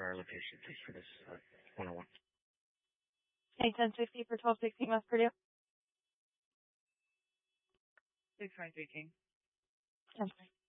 our location, please, for this 101. Hey, 1060 for 1216 West Purdue. 693 King. 10.